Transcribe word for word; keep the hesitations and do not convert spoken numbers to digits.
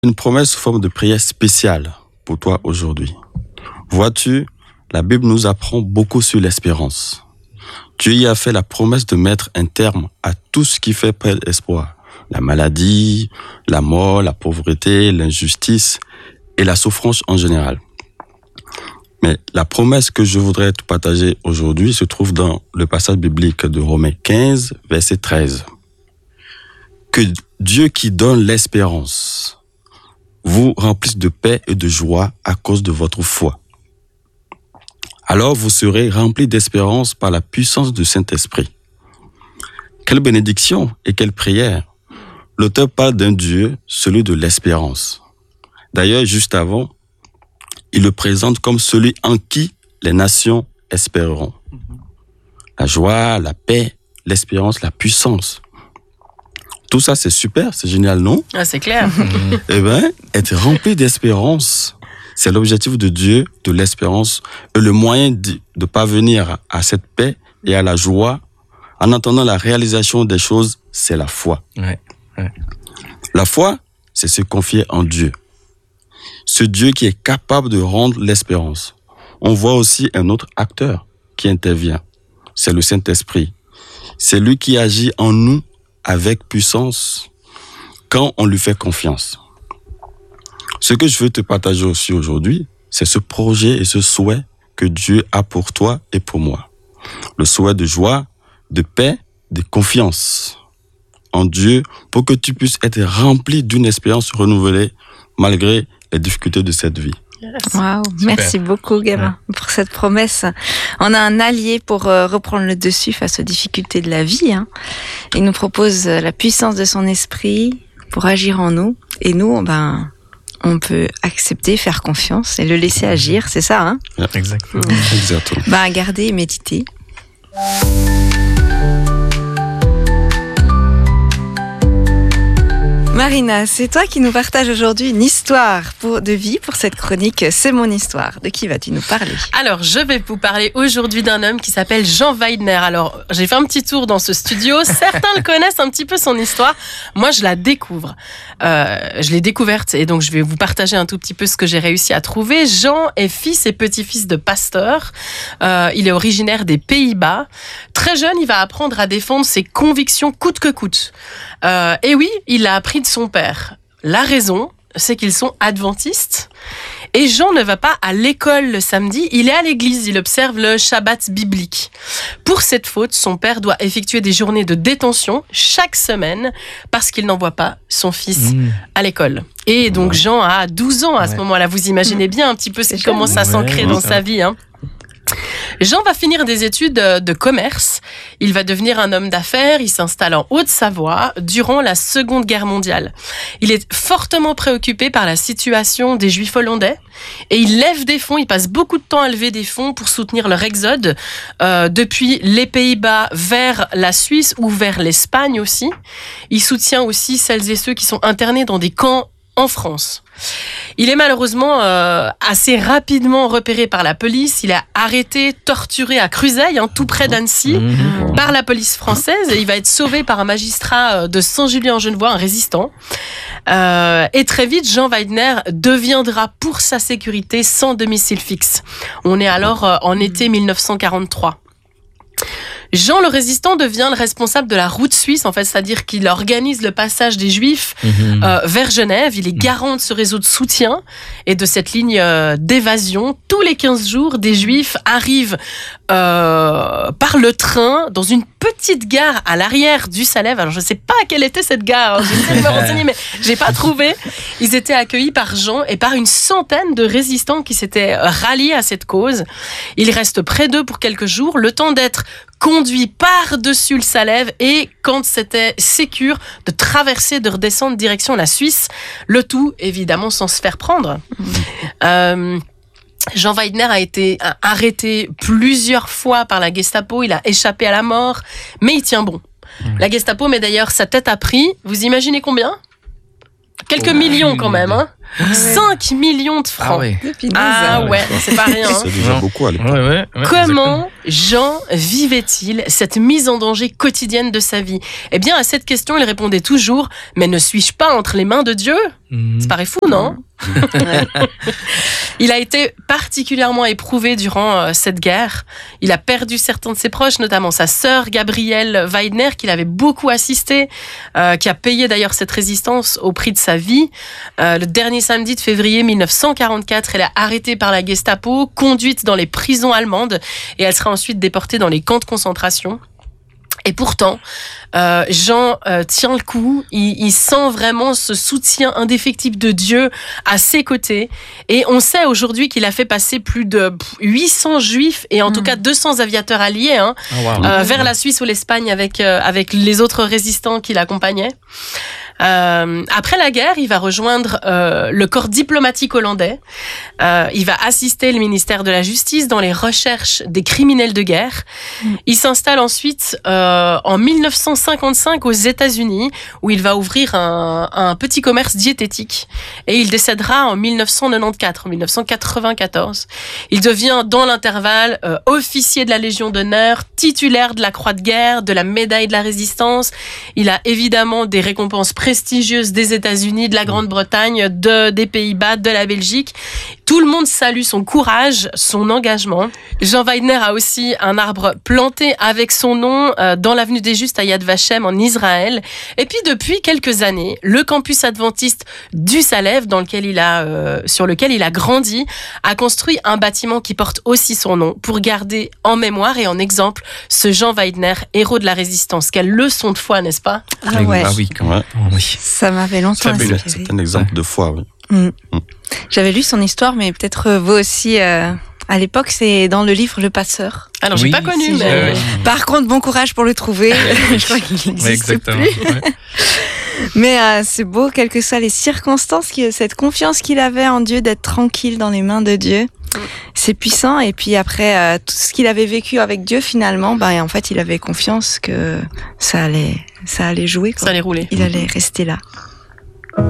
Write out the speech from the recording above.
Une promesse sous forme de prière spéciale pour toi aujourd'hui. Vois-tu, la Bible nous apprend beaucoup sur l'espérance. Dieu y a fait la promesse de mettre un terme à tout ce qui fait perdre espoir. La maladie, la mort, la pauvreté, l'injustice et la souffrance en général. Mais la promesse que je voudrais te partager aujourd'hui se trouve dans le passage biblique de Romains quinze, verset treize. Que Dieu qui donne l'espérance vous remplisse de paix et de joie à cause de votre foi. Alors vous serez remplis d'espérance par la puissance du Saint-Esprit. Quelle bénédiction et quelle prière! L'auteur parle d'un Dieu, celui de l'espérance. D'ailleurs, juste avant, il le présente comme celui en qui les nations espéreront. La joie, la paix, l'espérance, la puissance. Tout ça, c'est super, c'est génial, non? Ah, c'est clair. Eh bien, être rempli d'espérance, c'est l'objectif de Dieu, de l'espérance, et le moyen de, de parvenir à cette paix et à la joie, en attendant la réalisation des choses, c'est la foi. Ouais, ouais. La foi, c'est se confier en Dieu. Ce Dieu qui est capable de rendre l'espérance. On voit aussi un autre acteur qui intervient. C'est le Saint-Esprit. C'est lui qui agit en nous avec puissance quand on lui fait confiance. Ce que je veux te partager aussi aujourd'hui, c'est ce projet et ce souhait que Dieu a pour toi et pour moi. Le souhait de joie, de paix, de confiance en Dieu pour que tu puisses être rempli d'une espérance renouvelée malgré les difficultés de cette vie. Waouh, merci beaucoup Gabin ouais. pour cette promesse. On a un allié pour euh, reprendre le dessus face aux difficultés de la vie. Hein. Il nous propose euh, la puissance de son esprit pour agir en nous. Et nous, ben, on peut accepter, faire confiance et le laisser agir, c'est ça hein ouais, Exactement. Mmh. Exactement. Ben, garder et méditer. Marina, c'est toi qui nous partages aujourd'hui une histoire pour, de vie pour cette chronique « C'est mon histoire ». De qui vas-tu nous parler? Alors, je vais vous parler aujourd'hui d'un homme qui s'appelle Jean Weidner. Alors, j'ai fait un petit tour dans ce studio. Certains le connaissent un petit peu son histoire. Moi, je la découvre. Euh, je l'ai découverte et donc je vais vous partager un tout petit peu ce que j'ai réussi à trouver. Jean est fils et petit-fils de pasteur. Euh, il est originaire des Pays-Bas. Très jeune, il va apprendre à défendre ses convictions coûte que coûte. Euh, et oui, il a appris de son père. La raison, c'est qu'ils sont adventistes. Et Jean ne va pas à l'école le samedi, il est à l'église, il observe le Shabbat biblique. Pour cette faute, son père doit effectuer des journées de détention chaque semaine parce qu'il n'envoie pas son fils mmh. à l'école. Et donc ouais. Jean a douze ans à ce ouais. moment-là. Vous imaginez bien un petit peu ce qui commence à s'ancrer ouais, dans sa vie. Hein. Jean va finir des études de commerce. Il va devenir un homme d'affaires. Il s'installe en Haute-Savoie durant la Seconde Guerre mondiale. Il est fortement préoccupé par la situation des Juifs hollandais et il lève des fonds. Il passe beaucoup de temps à lever des fonds pour soutenir leur exode euh, depuis les Pays-Bas vers la Suisse ou vers l'Espagne aussi. Il soutient aussi celles et ceux qui sont internés dans des camps en France. Il est malheureusement euh, assez rapidement repéré par la police. Il est arrêté, torturé à Cruzeil, hein, tout près d'Annecy, mmh. par la police française. Et il va être sauvé par un magistrat de Saint-Julien-en-Genevois, un résistant. Euh, et très vite, Jean Weidner deviendra pour sa sécurité sans domicile fixe. On est alors euh, en été dix-neuf cent quarante-trois. Jean le résistant devient le responsable de la route suisse, en fait, c'est-à-dire qu'il organise le passage des Juifs mmh. euh, vers Genève. Il est garant de ce réseau de soutien et de cette ligne euh, d'évasion. Tous les quinze jours, des Juifs arrivent euh, par le train dans une petite gare à l'arrière du Salève. Alors, je ne sais pas quelle était cette gare, hein. J'ai essayé de me renseigner, mais je n'ai pas trouvé. Ils étaient accueillis par Jean et par une centaine de résistants qui s'étaient ralliés à cette cause. Il reste près d'eux pour quelques jours, le temps d'être conduit par-dessus le Salève et, quand c'était sécure, de traverser, de redescendre direction la Suisse. Le tout, évidemment, sans se faire prendre. Mmh. Euh, Jean Weidner a été arrêté plusieurs fois par la Gestapo. Il a échappé à la mort, mais il tient bon. Mmh. La Gestapo met d'ailleurs sa tête à prix. Vous imaginez combien ? quelques Oh, millions quand même, hein. cinq millions de francs. Ah ouais. Ah ouais, c'est pas rien. C'est déjà beaucoup à l'époque. Ouais, ouais, ouais, Comment Jean vivait-il cette mise en danger quotidienne de sa vie? Eh bien, à cette question, il répondait toujours « Mais ne suis-je pas entre les mains de Dieu ?» Mmh. Ça paraît fou, non? Il a été particulièrement éprouvé durant euh, cette guerre. Il a perdu certains de ses proches, notamment sa sœur Gabrielle Weidner, qui l'avait beaucoup assisté, euh, qui a payé d'ailleurs cette résistance au prix de sa vie. Euh, le dernier samedi de février mille neuf cent quarante-quatre, elle est arrêtée par la Gestapo, conduite dans les prisons allemandes, et elle sera ensuite déportée dans les camps de concentration. Et pourtant, euh, Jean euh, tient le coup, il, il sent vraiment ce soutien indéfectible de Dieu à ses côtés. Et on sait aujourd'hui qu'il a fait passer plus de huit cents juifs et en mmh. tout cas deux cents aviateurs alliés hein, oh, wow. euh, vers la Suisse ou l'Espagne avec, euh, avec les autres résistants qui l'accompagnaient. Euh, après la guerre, il va rejoindre euh, le corps diplomatique hollandais. Euh, il va assister le ministère de la Justice dans les recherches des criminels de guerre. Mm. Il s'installe ensuite euh, en mille neuf cent cinquante-cinq aux États-Unis, où il va ouvrir un, un petit commerce diététique. Et il décédera en mille neuf cent quatre-vingt-quatorze, en mille neuf cent quatre-vingt-quatorze. Il devient, dans l'intervalle, euh, officier de la Légion d'honneur, titulaire de la Croix de guerre, de la médaille de la Résistance. Il a évidemment des récompenses prestigieuses des États-Unis, de la Grande-Bretagne, de, des Pays-Bas, de la Belgique. Tout le monde salue son courage, son engagement. Jean Weidner a aussi un arbre planté avec son nom euh, dans l'avenue des Justes à Yad Vashem en Israël. Et puis depuis quelques années, le campus adventiste du Salève, dans lequel il a, euh, sur lequel il a grandi, a construit un bâtiment qui porte aussi son nom pour garder en mémoire et en exemple ce Jean Weidner, héros de la résistance. Quelle leçon de foi, n'est-ce pas? Ah ouais. Ah oui, quand même. Oh, oui. Ça m'avait longtemps C'est, inspiré. c'est un exemple de foi, oui. Mmh. Mmh. J'avais lu son histoire, mais peut-être vous aussi. Euh, à l'époque, c'est dans le livre Le Passeur. Alors, j'ai oui, pas connu, si, mais... oui. Par contre, bon courage pour le trouver. Je crois qu'il n'existe Oui, exactement. plus. Ouais. Mais euh, c'est beau, quelles que soient les circonstances, cette confiance qu'il avait en Dieu, d'être tranquille dans les mains de Dieu. C'est puissant. Et puis après, euh, tout ce qu'il avait vécu avec Dieu, finalement, bah, en fait, il avait confiance que ça allait, ça allait jouer, quoi. Ça allait rouler. Il allait rester là.